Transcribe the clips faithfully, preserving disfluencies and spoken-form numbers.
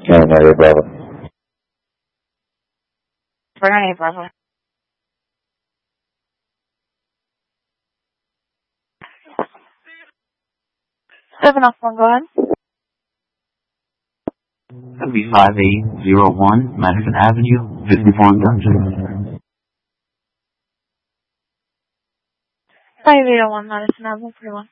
ten ninety-eight Bravo. four ninety-eight Bravo. seven off one, go ahead. That'll be five eight zero one Madison Avenue, fifty-four Dungeon. five eight zero one Madison Avenue, forty-one.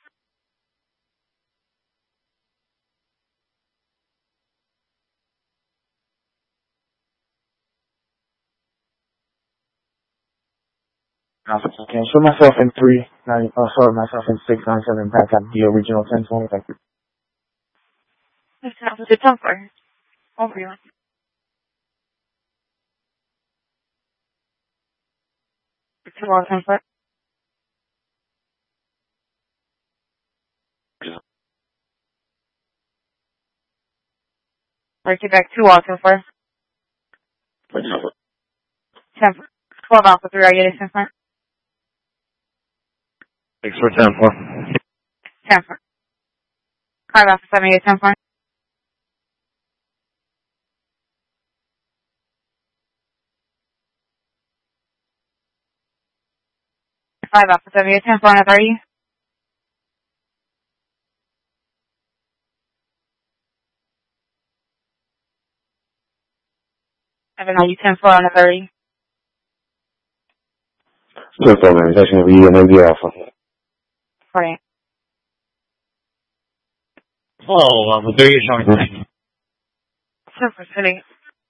Can show myself in three nine. Oh, sorry, myself in six nine seven. Back at the original ten twenty. Thank you. It's a ten four. Over you. Two all ten four. Break it back two all ten four. ten four. twelve alpha three, are you ten four? Six for ten four. ten four. five alpha seven eight ten four. five alpha seven eight ten four on thirty. seven ninety ten four on thirty. ten four, man. Section of E and India Alpha. forty-eight. Oh, Alpha three is showing three. ten four city.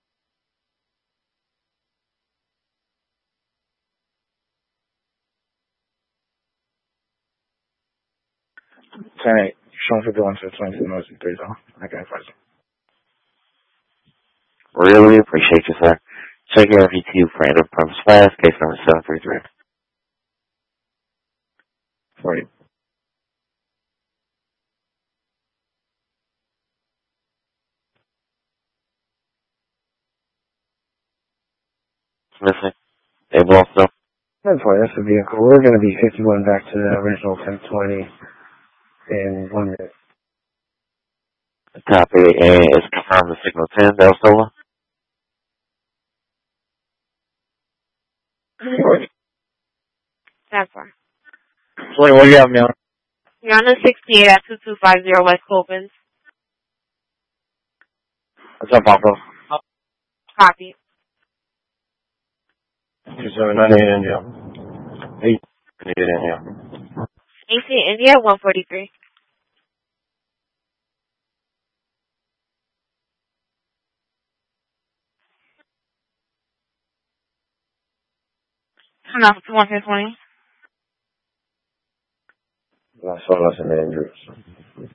ten eight. Showing fifty-one to twenty-two noise and three zone. I got five. Really appreciate you, sir. Check your R V two for random pumps fast, case number seven three three. forty. Missing. They blocked up. ten four, that's the vehicle. We're going to be fifty-one back to the original ten twenty in one minute. Copy, and it's confirmed the signal ten, Del Sola. ten four. Sorry, what do you have me on? You're on the sixty-eight at two two five zero West Copens. What's up, Papa? Copy. two seven nine eight India. eight eight India. eighteen India, one forty-three. Turn off to one twenty. Las Olas and Andrews.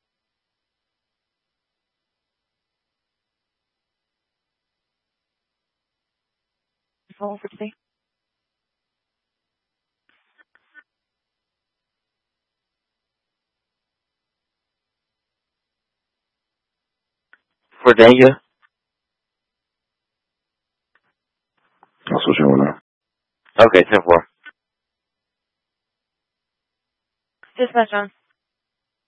one fifty. For Dania. That's what you want now. Okay, ten four. Dispatch on.